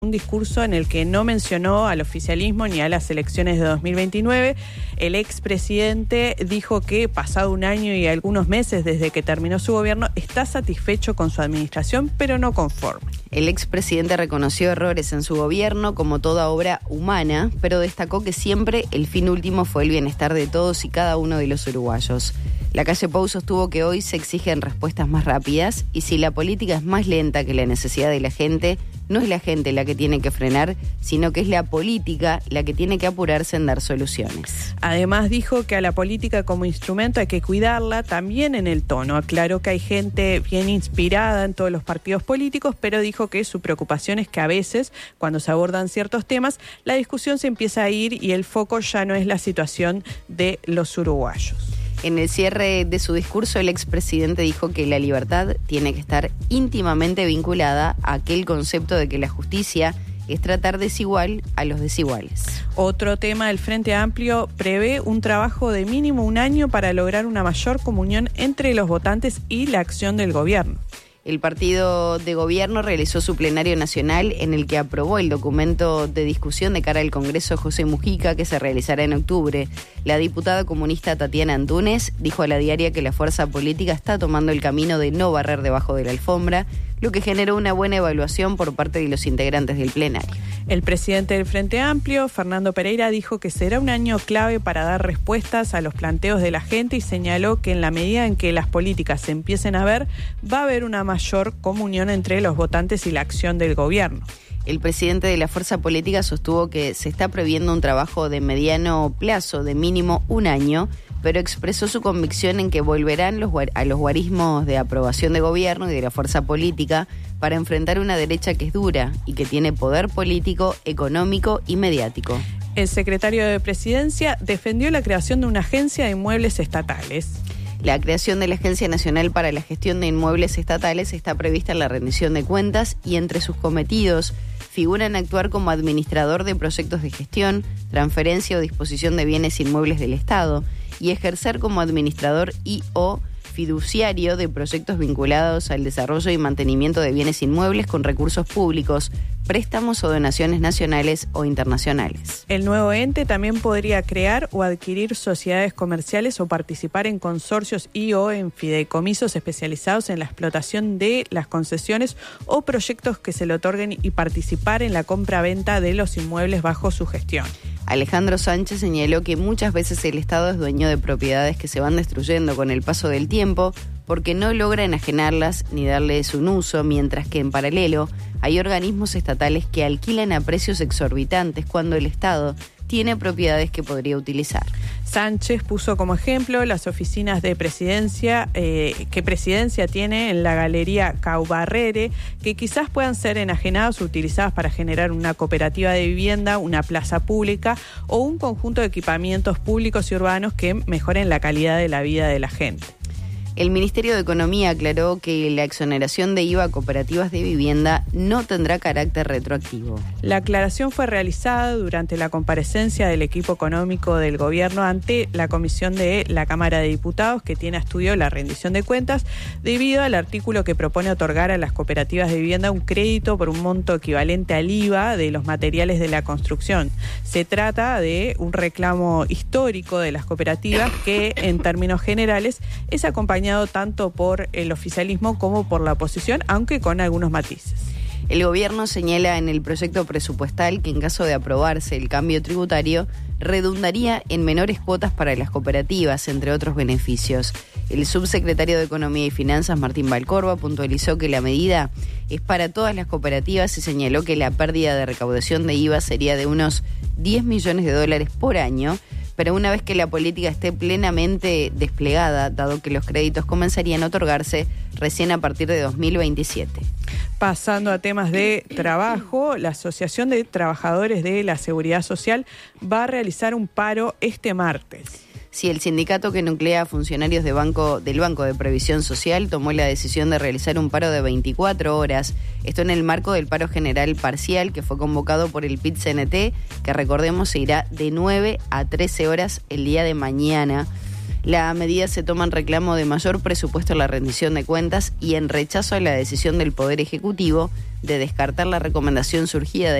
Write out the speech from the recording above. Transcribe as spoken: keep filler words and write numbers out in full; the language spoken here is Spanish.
un discurso en el que no mencionó al oficialismo ni a las elecciones de dos mil veintinueve. El expresidente dijo que pasado un año y algunos meses desde que terminó su gobierno, está satisfecho con su administración, pero no conforme. El expresidente reconoció errores en su gobierno como toda obra humana, pero destacó que siempre el fin último fue el bienestar de todos y cada uno de los uruguayos. Lacalle Pou sostuvo que hoy se exigen respuestas más rápidas y si la política es más lenta que la necesidad de la gente, no es la gente la que tiene que frenar, sino que es la política la que tiene que apurarse en dar soluciones. Además dijo que a la política como instrumento hay que cuidarla también en el tono. Aclaró que hay gente bien inspirada en todos los partidos políticos, pero dijo que su preocupación es que a veces, cuando se abordan ciertos temas, la discusión se empieza a ir y el foco ya no es la situación de los uruguayos. En el cierre de su discurso, el expresidente dijo que la libertad tiene que estar íntimamente vinculada a aquel concepto de que la justicia es tratar desigual a los desiguales. Otro tema del Frente Amplio prevé un trabajo de mínimo un año para lograr una mayor comunión entre los votantes y la acción del gobierno. El partido de gobierno realizó su plenario nacional en el que aprobó el documento de discusión de cara al Congreso José Mujica que se realizará en octubre. La diputada comunista Tatiana Antúnez dijo a la diaria que la fuerza política está tomando el camino de no barrer debajo de la alfombra, lo que generó una buena evaluación por parte de los integrantes del plenario. El presidente del Frente Amplio, Fernando Pereira, dijo que será un año clave para dar respuestas a los planteos de la gente y señaló que en la medida en que las políticas se empiecen a ver, va a haber una mayor comunión entre los votantes y la acción del gobierno. El presidente de la fuerza política sostuvo que se está previendo un trabajo de mediano plazo, de mínimo un año, pero expresó su convicción en que volverán los, a los guarismos de aprobación de gobierno y de la fuerza política para enfrentar una derecha que es dura y que tiene poder político, económico y mediático. El secretario de Presidencia defendió la creación de una agencia de inmuebles estatales. La creación de la Agencia Nacional para la Gestión de Inmuebles Estatales está prevista en la rendición de cuentas y entre sus cometidos figuran actuar como administrador de proyectos de gestión, transferencia o disposición de bienes inmuebles del Estado y ejercer como administrador y o fiduciario de proyectos vinculados al desarrollo y mantenimiento de bienes inmuebles con recursos públicos, préstamos o donaciones nacionales o internacionales. El nuevo ente también podría crear o adquirir sociedades comerciales o participar en consorcios y o en fideicomisos especializados en la explotación de las concesiones o proyectos que se le otorguen y participar en la compra-venta de los inmuebles bajo su gestión. Alejandro Sánchez señaló que muchas veces el Estado es dueño de propiedades que se van destruyendo con el paso del tiempo porque no logra enajenarlas ni darles un uso, mientras que en paralelo hay organismos estatales que alquilan a precios exorbitantes cuando el Estado tiene propiedades que podría utilizar. Sánchez puso como ejemplo las oficinas de presidencia eh, que Presidencia tiene en la Galería Caubarrere, que quizás puedan ser enajenadas o utilizadas para generar una cooperativa de vivienda, una plaza pública o un conjunto de equipamientos públicos y urbanos que mejoren la calidad de la vida de la gente. El Ministerio de Economía aclaró que la exoneración de I V A a cooperativas de vivienda no tendrá carácter retroactivo. La aclaración fue realizada durante la comparecencia del equipo económico del gobierno ante la comisión de la Cámara de Diputados que tiene a estudio la rendición de cuentas debido al artículo que propone otorgar a las cooperativas de vivienda un crédito por un monto equivalente al I V A de los materiales de la construcción. Se trata de un reclamo histórico de las cooperativas que en términos generales es acompañado tanto por el oficialismo como por la oposición, aunque con algunos matices. El gobierno señala en el proyecto presupuestal que en caso de aprobarse el cambio tributario, redundaría en menores cuotas para las cooperativas, entre otros beneficios. El subsecretario de Economía y Finanzas, Martín Valcorba, puntualizó que la medida es para todas las cooperativas y señaló que la pérdida de recaudación de I V A sería de unos diez millones de dólares por año, pero una vez que la política esté plenamente desplegada, dado que los créditos comenzarían a otorgarse recién a partir de dos mil veintisiete. Pasando a temas de trabajo, la Asociación de Trabajadores de la Seguridad Social va a realizar un paro este martes. Sí, el sindicato que nuclea a funcionarios de banco, del Banco de Previsión Social tomó la decisión de realizar un paro de veinticuatro horas. Esto en el marco del paro general parcial que fue convocado por el P I T C N T, que recordemos se irá de nueve a trece horas el día de mañana. La medida se toma en reclamo de mayor presupuesto en la rendición de cuentas y en rechazo a la decisión del Poder Ejecutivo de descartar la recomendación surgida de